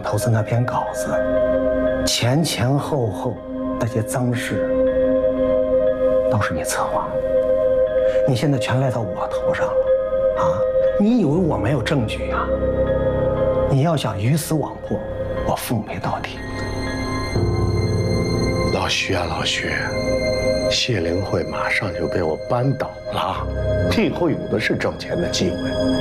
头子那篇稿子，前前后后那些脏事，都是你策划的。你现在全赖到我头上了，啊？你以为我没有证据啊？你要想鱼死网破，我奉陪到底。 老徐啊，老徐，谢灵会马上就被我扳倒了，你以后有的是挣钱的机会。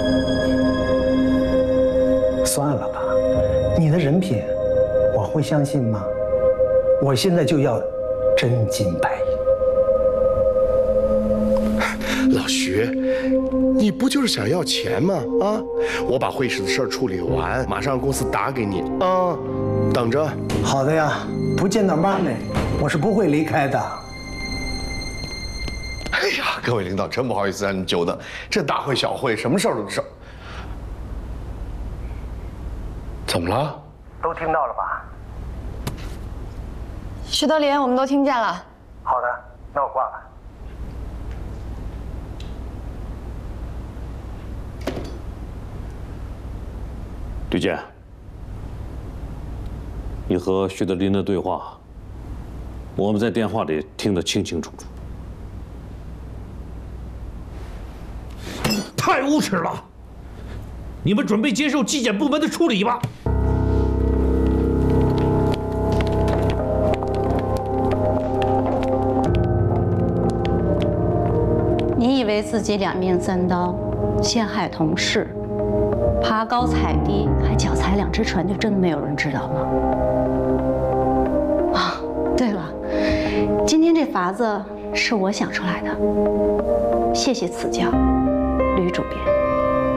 算了吧，你的人品，我会相信吗？我现在就要真金白银。 老徐，你不就是想要钱吗？啊，我把会师的事儿处理完，马上让公司打给你啊，等着。 好的呀，不见到妈咪，我是不会离开的。 哎呀，各位领导，真不好意思让你久等，这大会小会，什么事儿都是。怎么了？ 都听到了吧？ 徐德林，我们都听见了。 好的，那我挂了。 吕健，你和徐德林的对话，我们在电话里听得清清楚楚。 太无耻了！你们准备接受纪检部门的处理吧。 你以为自己两面三刀，陷害同事，爬高踩低，还脚踩两只船，就真的没有人知道吗？啊，对了，今天这法子是我想出来的，谢谢赐教，吕主编。